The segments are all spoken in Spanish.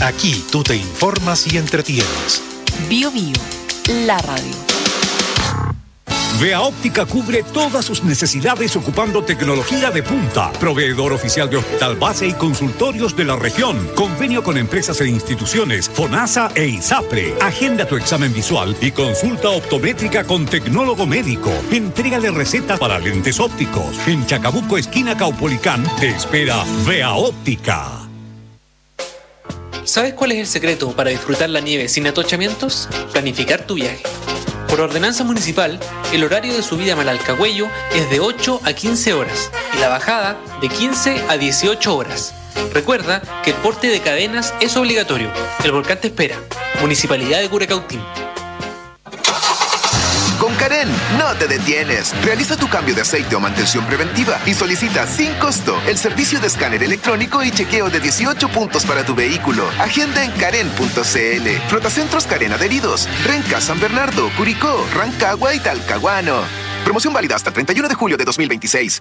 Aquí tú te informas y entretienes. Bio, la radio. Vea Óptica cubre todas sus necesidades ocupando tecnología de punta. Proveedor oficial de hospital base y consultorios de la región. Convenio con empresas e instituciones, FONASA e ISAPRE. Agenda tu examen visual y consulta optométrica con tecnólogo médico. Entrégale recetas para lentes ópticos. En Chacabuco, esquina Caupolicán, te espera Vea Óptica. ¿Sabes cuál es el secreto para disfrutar la nieve sin atochamientos? Planificar tu viaje. Por ordenanza municipal, el horario de subida a Malalcahuello es de 8 a 15 horas y la bajada de 15 a 18 horas. Recuerda que el porte de cadenas es obligatorio. El volcán te espera. Municipalidad de Curacautín. Con Karen, no te detienes. Realiza tu cambio de aceite o mantención preventiva y solicita sin costo el servicio de escáner electrónico y chequeo de 18 puntos para tu vehículo. Agenda en karen.cl. Frotacentros Karen adheridos. Renca, San Bernardo, Curicó, Rancagua y Talcahuano. Promoción válida hasta el 31 de julio de 2026.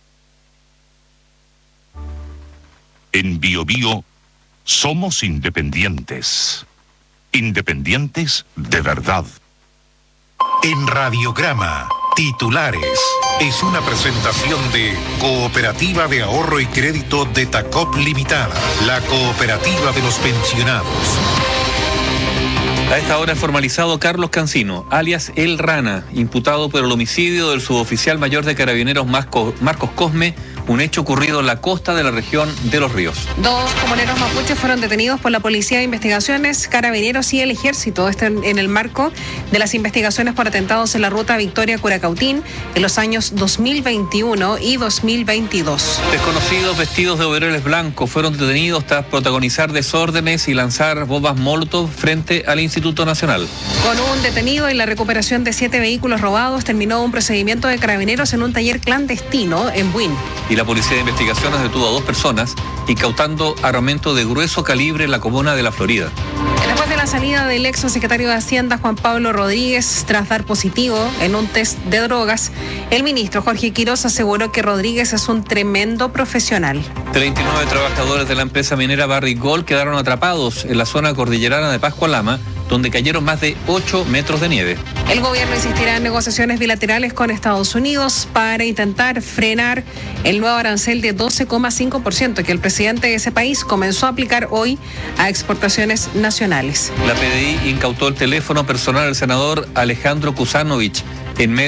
En Bio somos independientes. Independientes de verdad. En Radiograma, titulares. Es una presentación de Cooperativa de Ahorro y Crédito de Tacop Limitada, la cooperativa de los pensionados. A esta hora formalizado Carlos Cancino, alias El Rana, imputado por el homicidio del suboficial mayor de Carabineros Marcos Cosme, un hecho ocurrido en la costa de la región de Los Ríos. 2 comuneros mapuches fueron detenidos por la Policía de Investigaciones, Carabineros y el Ejército. Esto en el marco de las investigaciones por atentados en la ruta Victoria-Curacautín en los años 2021 y 2022. Desconocidos vestidos de overoles blancos fueron detenidos tras protagonizar desórdenes y lanzar bombas Molotov frente al Instituto Nacional. Con un detenido y la recuperación de 7 vehículos robados, terminó un procedimiento de Carabineros en un taller clandestino en Buin. Y la Policía de Investigaciones detuvo a 2 personas, incautando armamento de grueso calibre en la comuna de La Florida. Después de la salida del ex secretario de Hacienda, Juan Pablo Rodríguez, tras dar positivo en un test de drogas, el ministro Jorge Quiroz aseguró que Rodríguez es un tremendo profesional. 39 trabajadores de la empresa minera Barrick Gold quedaron atrapados en la zona cordillerana de Pascualama, donde cayeron más de 8 metros de nieve. El gobierno insistirá en negociaciones bilaterales con Estados Unidos para intentar frenar el nuevo arancel de 12,5% que el presidente de ese país comenzó a aplicar hoy a exportaciones nacionales. La PDI incautó el teléfono personal del senador Alejandro Kusanovich en medio